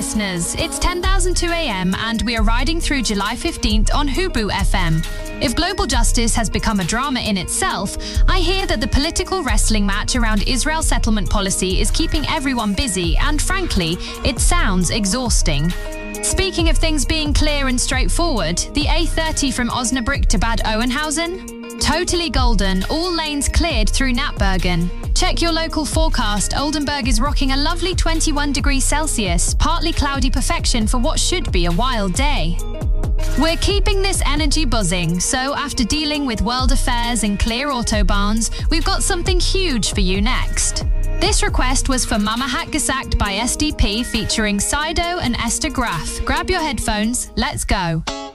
listeners. It's 10,002 AM and we are riding through July 15th on Hubu FM. If global justice has become a drama in itself, I hear that the political wrestling match around Israel settlement policy is keeping everyone busy and, frankly, it sounds exhausting. Speaking of things being clear and straightforward, the A30 from Osnabrück to Bad Oeynhausen? Totally golden, all lanes cleared through Natbergen. Check your local forecast. Oldenburg is rocking a lovely 21 degrees Celsius, partly cloudy perfection for what should be a wild day. We're keeping this energy buzzing, so after dealing with world affairs and clear autobahns, we've got something huge for you next. This request was for Mama Hat Gesagt by SDP featuring Sido and Esther Graf. Grab your headphones, let's go.